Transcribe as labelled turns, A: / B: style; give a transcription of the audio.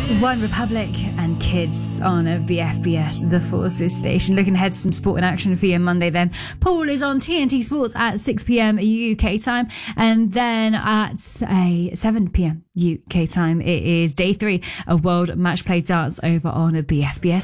A: One Republic and Kids on a BFBS, the Forces station. Looking ahead to some sport and action for you Monday then. Pool is on TNT Sports at 6pm UK time. And then at 7pm UK time, it is day 3 of World Match Play Darts over on a BFBS